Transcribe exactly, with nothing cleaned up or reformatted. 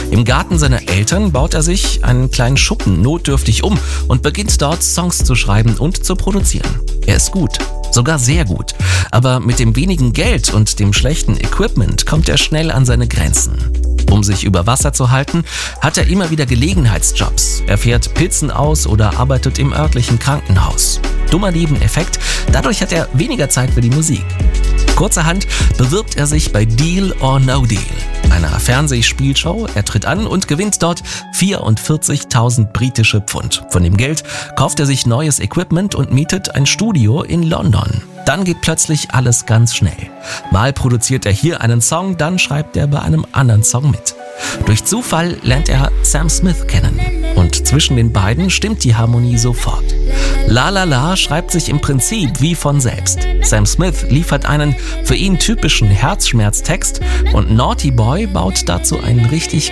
Im Garten seiner Eltern baut er sich einen kleinen Schuppen notdürftig um und beginnt dort Songs zu schreiben und zu produzieren. Er ist gut, sogar sehr gut, aber mit dem wenigen Geld und dem schlechten Equipment kommt er schnell an seine Grenzen. Um sich über Wasser zu halten, hat er immer wieder Gelegenheitsjobs. Er fährt Pizzen aus oder arbeitet im örtlichen Krankenhaus. Dummer Nebeneffekt, dadurch hat er weniger Zeit für die Musik. Kurzerhand bewirbt er sich bei Deal or No Deal, einer Fernsehspielshow. Er tritt an und gewinnt dort vierundvierzigtausend britische Pfund. Von dem Geld kauft er sich neues Equipment und mietet ein Studio in London. Dann geht plötzlich alles ganz schnell. Mal produziert er hier einen Song, dann schreibt er bei einem anderen Song mit. Durch Zufall lernt er Sam Smith kennen und zwischen den beiden stimmt die Harmonie sofort. La La La schreibt sich im Prinzip wie von selbst. Sam Smith liefert einen für ihn typischen Herzschmerztext und Naughty Boy baut dazu einen richtig